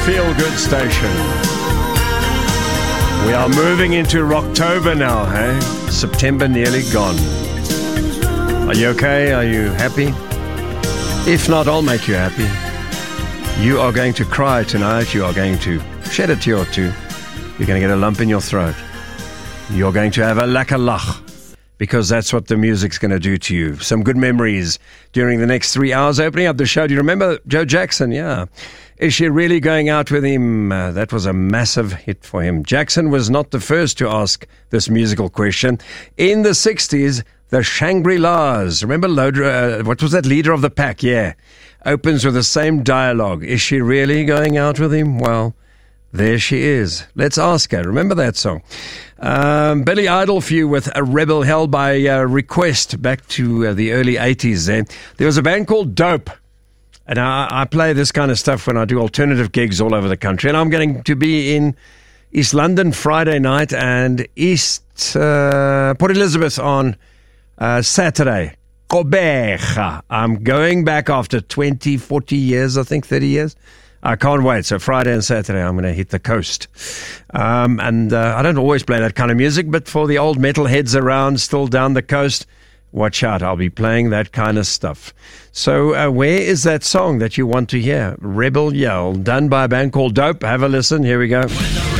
Feel Good Station. We are moving into Rocktober now, hey? September nearly gone. Are you okay? Are you happy? If not, I'll make you happy. You are going to cry tonight. You are going to shed a tear or two. You're going to get a lump in your throat. You're going to have a lekker lach, because that's what the music's going to do to you. Some good memories during the next 3 hours. Opening up the show, do you remember Joe Jackson? Yeah. Is she really going out with him? That was a massive hit for him. Jackson was not the first to ask this musical question. In the 60s, the Shangri-Las, remember what was that, Leader of the Pack? Yeah. Opens with the same dialogue. Is she really going out with him? Well, there she is. Let's ask her. Remember that song? Billy Idol for you with A Rebel Hell by request back to the early 80s there. There was a band called Dope. And I play this kind of stuff when I do alternative gigs all over the country. And I'm going to be in East London Friday night and Port Elizabeth on Saturday. Gqeberha. I'm going back after 20, 40 years, I think 30 years. I can't wait. So Friday and Saturday, I'm going to hit the coast. And I don't always play that kind of music, but for the old metal heads around still down the coast, watch out. I'll be playing that kind of stuff. So where is that song that you want to hear? Rebel Yell, done by a band called Dope. Have a listen. Here we go.